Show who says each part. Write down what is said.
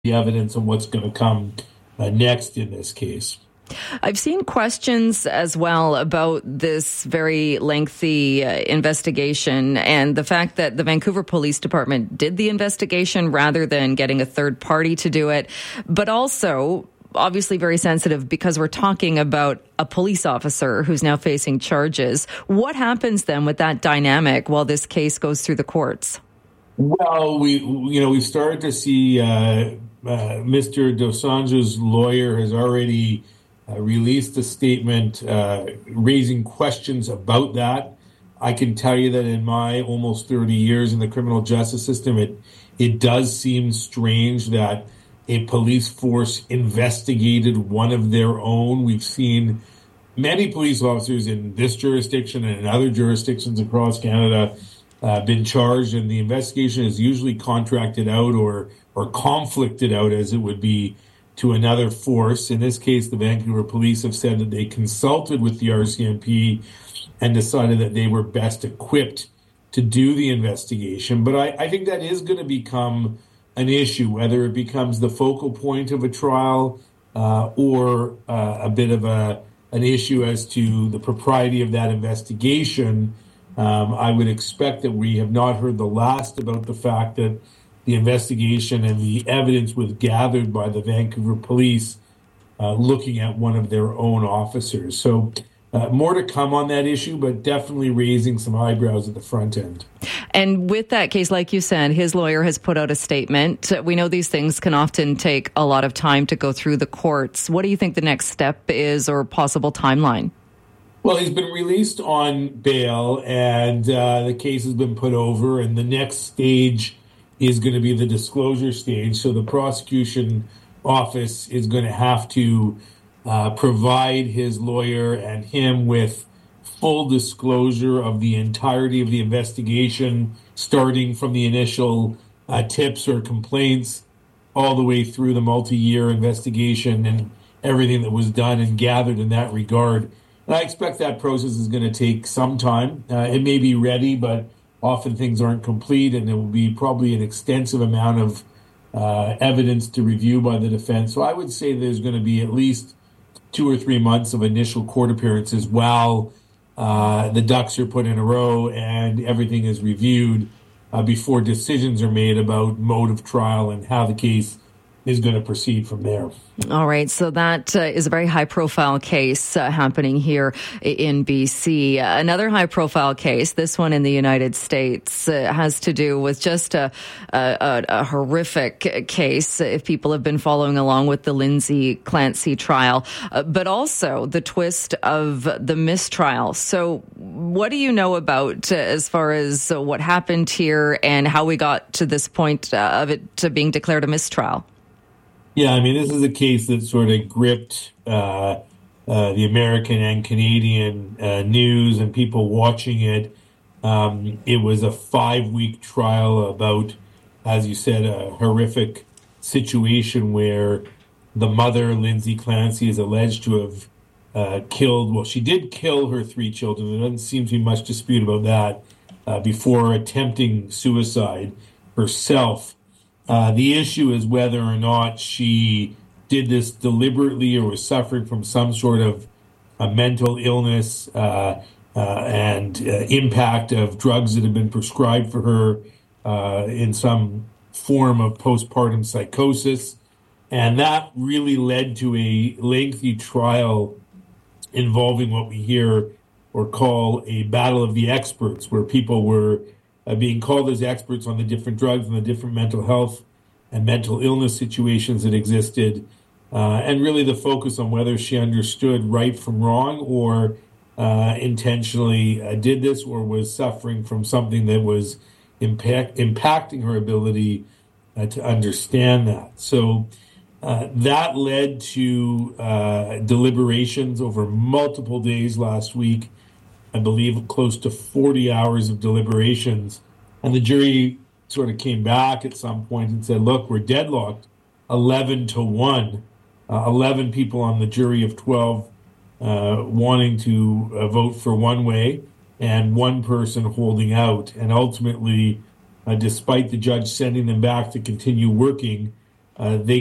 Speaker 1: the evidence and what's going to come next in this case.
Speaker 2: I've seen questions as well about this very lengthy investigation and the fact that the Vancouver Police Department did the investigation rather than getting a third party to do it, but also obviously very sensitive because we're talking about a police officer who's now facing charges. What happens then with that dynamic while this case goes through the courts?
Speaker 1: Well, we've started to see Mr. Dosanjh's lawyer has already released a statement raising questions about that. I can tell you that in my almost 30 years in the criminal justice system, it does seem strange that a police force investigated one of their own. We've seen many police officers in this jurisdiction and in other jurisdictions across Canada been charged, and the investigation is usually contracted out or conflicted out, as it would be, to another force. In this case, the Vancouver Police have said that they consulted with the RCMP and decided that they were best equipped to do the investigation. But I think that is going to become an issue, whether it becomes the focal point of a trial or a bit of an issue as to the propriety of that investigation. I would expect that we have not heard the last about the fact that the investigation and the evidence was gathered by the Vancouver Police looking at one of their own officers. So more to come on that issue, but definitely raising some eyebrows at the front end.
Speaker 2: And with that case, like you said, his lawyer has put out a statement. We know these things can often take a lot of time to go through the courts. What do you think the next step is or possible timeline?
Speaker 1: Well, he's been released on bail and the case has been put over, and the next stage is going to be the disclosure stage. So the prosecution office is going to have to provide his lawyer and him with full disclosure of the entirety of the investigation, starting from the initial tips or complaints all the way through the multi-year investigation and everything that was done and gathered in that regard. And I expect that process is going to take some time. It may be ready, but often things aren't complete, and there will be probably an extensive amount of evidence to review by the defense. So I would say there's going to be at least 2 or 3 months of initial court appearances while the ducks are put in a row and everything is reviewed before decisions are made about mode of trial and how the case is going to proceed from there.
Speaker 2: All right. So that is a very high-profile case happening here in BC. Another high-profile case, this one in the United States, has to do with just a horrific case, if people have been following along with the Lindsay Clancy trial, but also the twist of the mistrial. So what do you know about as far as what happened here and how we got to this point of it to being declared a mistrial?
Speaker 1: Yeah, I mean, this is a case that sort of gripped the American and Canadian news and people watching it. It was a 5-week trial about, as you said, a horrific situation where the mother, Lindsay Clancy, is alleged to have killed, well, she did kill her 3 children. There doesn't seem to be much dispute about that before attempting suicide herself. The issue is whether or not she did this deliberately or was suffering from some sort of a mental illness and impact of drugs that have been prescribed for her in some form of postpartum psychosis. And that really led to a lengthy trial involving what we hear or call a battle of the experts, where people were being called as experts on the different drugs and the different mental health and mental illness situations that existed, and really the focus on whether she understood right from wrong or intentionally did this or was suffering from something that was impacting her ability to understand that. So that led to deliberations over multiple days last week. I believe close to 40 hours of deliberations. And the jury sort of came back at some point and said, look, we're deadlocked 11-1. 11 people on the jury of 12 wanting to vote for one way and one person holding out. And ultimately, despite the judge sending them back to continue working, they